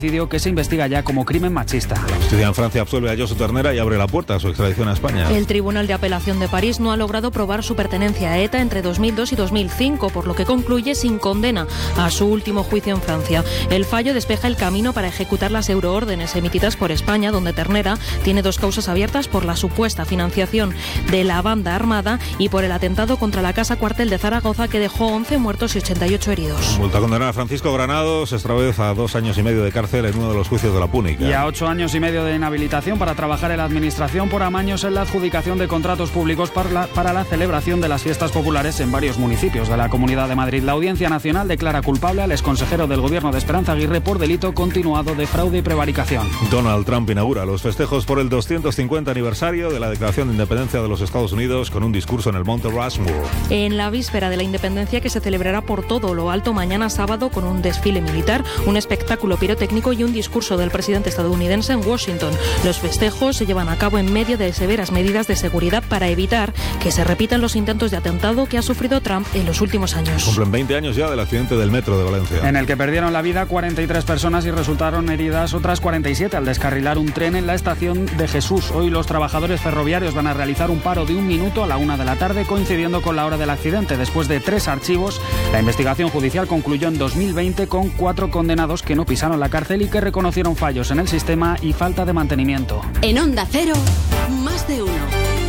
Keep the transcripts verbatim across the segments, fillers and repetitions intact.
que se investiga ya como crimen machista. La justicia en Francia absuelve a Josu Ternera y abre la puerta a su extradición a España. El Tribunal de Apelación de París no ha logrado probar su pertenencia a ETA entre dos mil dos y dos mil cinco, por lo que concluye sin condena a su último juicio en Francia. El fallo despeja el camino para ejecutar las euroórdenes emitidas por España, donde Ternera tiene dos causas abiertas por la supuesta financiación de la banda armada y por el atentado contra la casa cuartel de Zaragoza, que dejó once muertos y ochenta y ocho heridos. Multa a condenar a Francisco Granados, esta vez a dos años y medio de cárcel en uno de los juicios de la Púnica. Y a ocho años y medio de inhabilitación para trabajar en la administración por amaños en la adjudicación de contratos públicos para la, para la celebración de las fiestas populares en varios municipios de la Comunidad de Madrid. La Audiencia Nacional declara culpable al exconsejero del gobierno de Esperanza Aguirre por delito continuado de fraude y prevaricación. Donald Trump inaugura los festejos por el doscientos cincuenta aniversario de la Declaración de Independencia de los Estados Unidos con un discurso en el Monte Rushmore. En la víspera de la independencia, que se celebrará por todo lo alto mañana sábado con un desfile militar, un espectáculo pirotécnico y un discurso del presidente estadounidense en Washington. Los festejos se llevan a cabo en medio de severas medidas de seguridad para evitar que se repitan los intentos de atentado que ha sufrido Trump en los últimos años. Cumplen veinte años ya del accidente del metro de Valencia, en el que perdieron la vida cuarenta y tres personas y resultaron heridas otras cuarenta y siete al descarrilar un tren en la estación de Jesús. Hoy los trabajadores ferroviarios van a realizar un paro de un minuto a la una de la tarde, coincidiendo con la hora del accidente. Después de tres archivos, la investigación judicial concluyó en dos mil veinte con cuatro condenados que no pisaron la cárcel y que reconocieron fallos en el sistema y falta de mantenimiento. En Onda Cero, más de uno.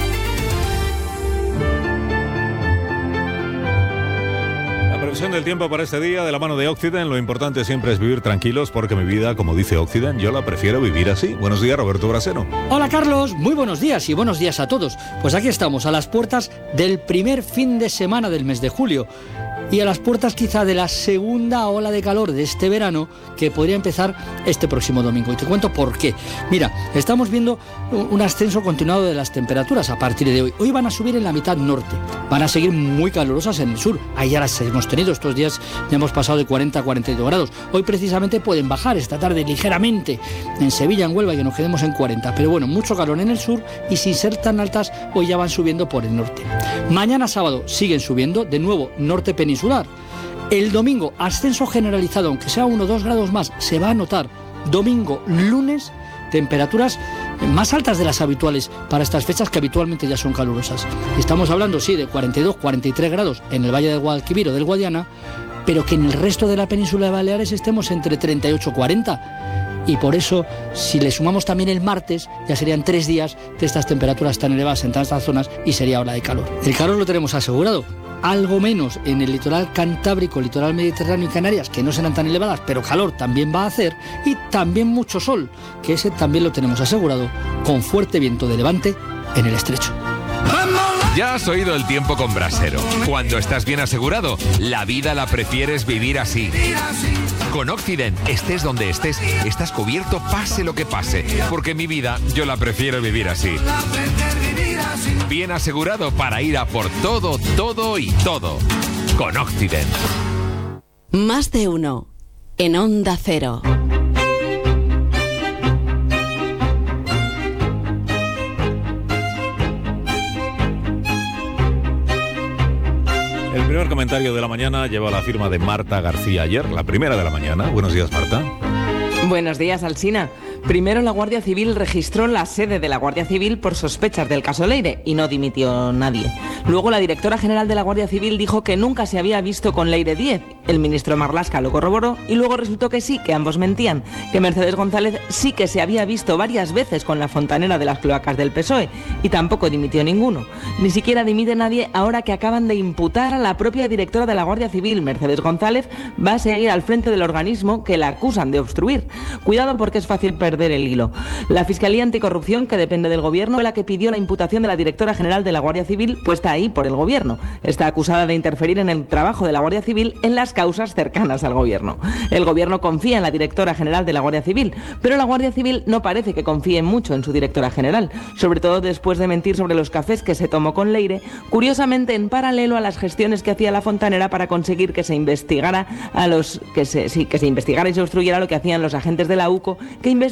La previsión del tiempo para este día de la mano de Occident. Lo importante siempre es vivir tranquilos, porque mi vida, como dice Occident, yo la prefiero vivir así. Buenos días, Roberto Brasero. Hola, Carlos, muy buenos días y buenos días a todos. Pues aquí estamos, a las puertas del primer fin de semana del mes de julio y a las puertas quizá de la segunda ola de calor de este verano, que podría empezar este próximo domingo. Y te cuento por qué. Mira, estamos viendo un ascenso continuado de las temperaturas a partir de hoy. Hoy van a subir en la mitad norte, van a seguir muy calurosas en el sur. Ahí ya las hemos tenido, estos días ya hemos pasado de cuarenta a cuarenta y dos grados. Hoy precisamente pueden bajar esta tarde ligeramente en Sevilla, en Huelva, que nos quedemos en cuarenta. Pero bueno, mucho calor en el sur y sin ser tan altas, hoy ya van subiendo por el norte. Mañana sábado siguen subiendo, de nuevo norte peninsular. El domingo, ascenso generalizado, aunque sea uno o dos grados más, se va a notar. Domingo, lunes, temperaturas más altas de las habituales para estas fechas, que habitualmente ya son calurosas. Estamos hablando, sí, de cuarenta y dos, cuarenta y tres grados en el Valle del Guadalquivir o del Guadiana, pero que en el resto de la península de Baleares estemos entre treinta y ocho y cuarenta. Y por eso, si le sumamos también el martes, ya serían tres días de estas temperaturas tan elevadas en tantas zonas y sería ola de calor. El calor lo tenemos asegurado. Algo menos en el litoral cantábrico, litoral mediterráneo y Canarias, que no serán tan elevadas, pero calor también va a hacer, y también mucho sol, que ese también lo tenemos asegurado, con fuerte viento de levante en el estrecho. Ya has oído el tiempo con Brasero. Cuando estás bien asegurado, la vida la prefieres vivir así. Con Occident, estés donde estés, estás cubierto pase lo que pase, porque mi vida yo la prefiero vivir así. Bien asegurado para ir a por todo, todo y todo. Con Occident. Más de uno. En Onda Cero. El primer comentario de la mañana lleva la firma de Marta García Ayer, la primera de la mañana. Buenos días, Marta. Buenos días, Alsina. Primero, la Guardia Civil registró la sede de la Guardia Civil por sospechas del caso Leire y no dimitió nadie. Luego, la directora general de la Guardia Civil dijo que nunca se había visto con Leire diez. El ministro Marlaska lo corroboró y luego resultó que sí, que ambos mentían, que Mercedes González sí que se había visto varias veces con la fontanera de las cloacas del P S O E y tampoco dimitió ninguno. Ni siquiera dimite nadie ahora que acaban de imputar a la propia directora de la Guardia Civil. Mercedes González va a seguir al frente del organismo que la acusan de obstruir. Cuidado, porque es fácil perder el hilo. La Fiscalía Anticorrupción, que depende del Gobierno, fue la que pidió la imputación de la directora general de la Guardia Civil, puesta ahí por el Gobierno. Está acusada de interferir en el trabajo de la Guardia Civil en las causas cercanas al Gobierno. El Gobierno confía en la directora general de la Guardia Civil, pero la Guardia Civil no parece que confíe mucho en su directora general, sobre todo después de mentir sobre los cafés que se tomó con Leire, curiosamente en paralelo a las gestiones que hacía la fontanera para conseguir que se investigara a los que se, sí, que se investigara y se obstruyera lo que hacían los agentes de la U C O, que investigaban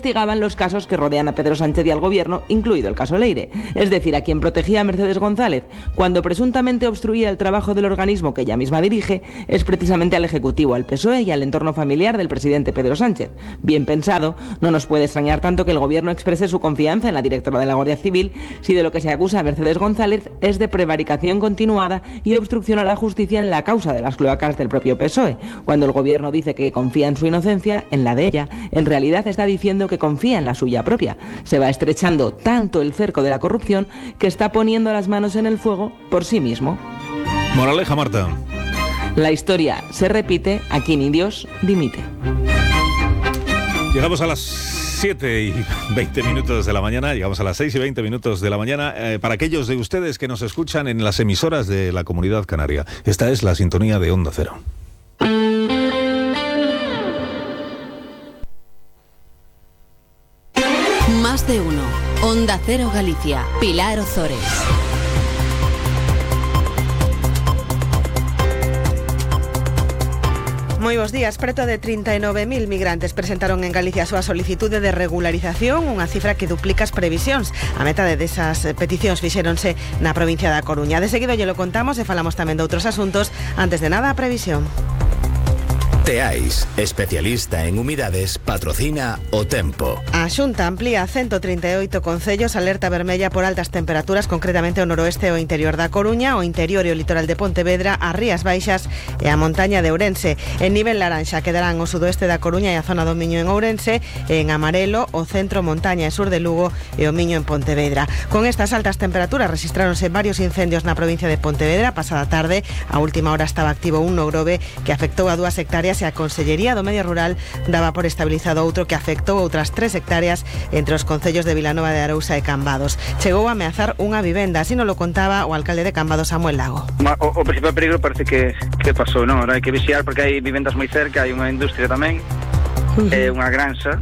investigaban los casos que rodean a Pedro Sánchez y al gobierno, incluido el caso Leire. Es decir, a quien protegía a Mercedes González cuando presuntamente obstruía el trabajo del organismo que ella misma dirige es precisamente al Ejecutivo, al P S O E y al entorno familiar del presidente Pedro Sánchez. Bien pensado, no nos puede extrañar tanto que el gobierno exprese su confianza en la directora de la Guardia Civil si de lo que se acusa a Mercedes González es de prevaricación continuada y obstrucción a la justicia en la causa de las cloacas del propio P S O E. Cuando el gobierno dice que confía en su inocencia, en la de ella, en realidad está diciendo que confía en la suya propia. Se va estrechando tanto el cerco de la corrupción que está poniendo las manos en el fuego por sí mismo. Moraleja, Marta. La historia se repite, aquí ni Dios dimite. Llegamos a las siete y veinte minutos de la mañana, llegamos a las seis y veinte minutos de la mañana. Eh, para aquellos de ustedes que nos escuchan en las emisoras de la Comunidad Canaria, esta es la sintonía de Onda Cero. Más de uno. Onda Cero Galicia. Pilar Ozores. Moi bos días. Preto de trinta e nove mil migrantes presentaron en Galicia a súa solicitude de regularización, unha cifra que duplica as previsións. A metade desas peticións fixéronse na provincia da Coruña. De seguido lle lo contamos e falamos tamén de outros asuntos. Antes de nada, a previsión. Teais, especialista en humidades, patrocina O Tempo. A Xunta amplía ciento treinta e oito concellos alerta vermella por altas temperaturas, concretamente o noroeste e o interior da Coruña, o interior e o litoral de Pontevedra, as Rías Baixas e a montaña de Ourense. En nivel laranxa quedarán o sudoeste da Coruña e a zona do Miño en Ourense, e en amarelo o centro, montaña e sur de Lugo e o Miño en Pontevedra. Con estas altas temperaturas rexistráronse varios incendios na provincia de Pontevedra pasada tarde. A última hora estaba activo un no Grove que afectou a dúas hectáreas e a Consellería do Medio Rural daba por estabilizado outro que afectou outras tres hectáreas entre os concellos de Vilanova de Arousa e Cambados. Chegou a ameazar unha vivenda, así nos lo contaba o alcalde de Cambados, Samuel Lago. O, o principal peligro parece que, que pasou, non? Ahora hai que vixiar porque hai vivendas moi cerca, hai unha industria tamén, uh-huh. e unha granxa,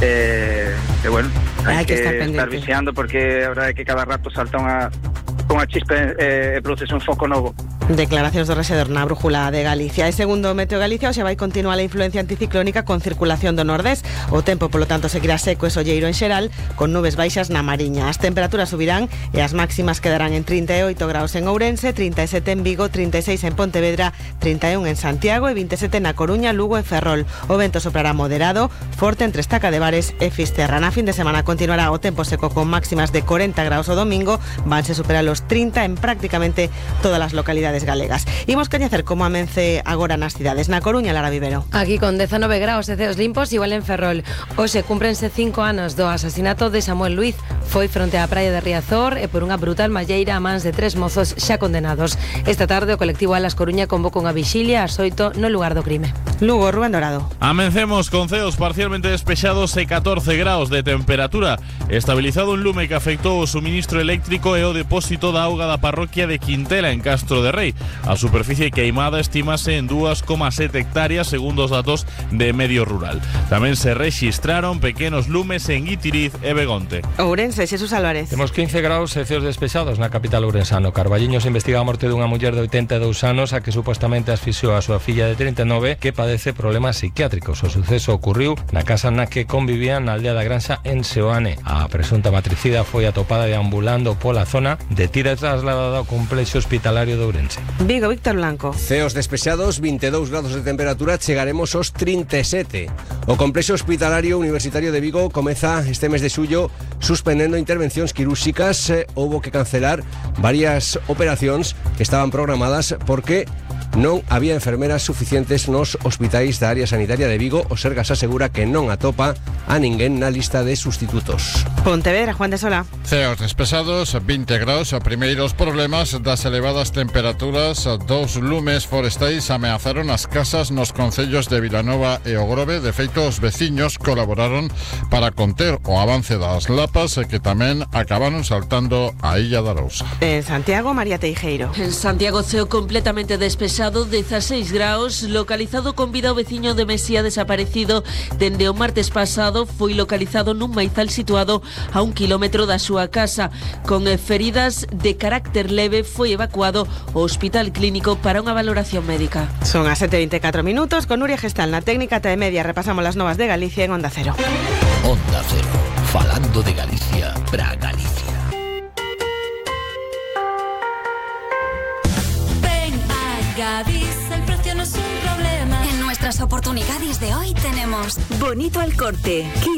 e, e bueno, hai, hai que, que estar, estar vixiando porque ahora é que cada rato salta unha, unha chispa e, e produce un foco novo. Declaracións do rexedor na Brújula de Galicia. E segundo Meteo Galicia, hoxe vai continuar a influencia anticiclónica con circulación do nordés. O tempo, polo tanto, seguirá seco e solleiro en xeral, con nubes baixas na Mariña. As temperaturas subirán e as máximas quedarán en trinta e oito graus en Ourense, trinta e sete en Vigo, trinta e seis en Pontevedra, trinta e un en Santiago e vinte e sete na Coruña, Lugo e Ferrol. O vento soprará moderado, forte entre Estaca de Bares e Fisterra. Na fin de semana continuará o tempo seco con máximas de corenta graus o domingo, vanse superar os trinta en prácticamente todas as localidades galegas. Imos coñecer como amence agora nas cidades. Na Coruña, Lara Vivero. Aquí con dezanove graus e ceos limpos, igual en Ferrol. Hoxe cúmprense cinco anos do asasinato de Samuel Luiz. Foi fronte á praia de Riazor e por unha brutal malleira a mans de tres mozos xa condenados. Esta tarde o colectivo Alas Coruña convoca unha vixilia ás oito no lugar do crime. Lugo, Rubén Dorado. Amencemos con ceos parcialmente despexados e catorce graus de temperatura. Estabilizado un lume que afectou o suministro eléctrico e o depósito da auga da parroquia de Quintela en Castro de Rei. A superficie queimada estimase en dúas coma sete hectáreas segundo os datos de Medio Rural. Tamén se rexistraron pequenos lumes en Guitiriz e Begonte. Ourense, Xesús Álvarez. Temos quince graus e ceos despexados na capital ourensano. Carballiños investiga a morte dunha muller de oitenta e dous anos a que supostamente asfixiou a súa filla de trinta e nove que padece problemas psiquiátricos. O suceso ocurriu na casa na que convivían na aldea da Granxa en Seoane. A presunta matricida foi atopada deambulando pola zona, detida e trasladada ao complexo hospitalario de Ourense. Vigo, Víctor Blanco. Ceos despexados, vinte e dous grados de temperatura, chegaremos aos trinta e sete. O complexo hospitalario universitario de Vigo comeza este mes de xullo suspendendo intervencións quirúrxicas. Eh, houbo que cancelar varias operacións que estaban programadas porque non había enfermeras suficientes nos hospitais da área sanitaria de Vigo. O Sergas asegura que non atopa a ninguén na lista de sustitutos. Pontevedra, Juan de Sola. Ceos despesados, vinte graus, primeiros problemas das elevadas temperaturas. Dous lumes forestais ameazaron as casas nos concellos de Vilanova e O Grove. De feito, os veciños colaboraron para conter o avance das lapas que tamén acabaron saltando a Illa da Arousa. En Santiago, María Teijeiro. En Santiago, ceo completamente despexado, dieciséis graus, localizado con con vida o veciño de Mesía desaparecido dende o martes pasado foi localizado nun maizal situado a un kilómetro da súa casa. Con feridas de carácter leve foi evacuado ao Hospital Clínico para unha valoración médica. Son as sete e veinticuatro minutos, con Nuria Gestal na técnica T E Media repasamos las novas de Galicia en Onda Cero. Onda Cero, falando de Galicia para Galicia. Gadis, el precio no es un problema. En nuestras oportunidades de hoy tenemos Bonito al corte.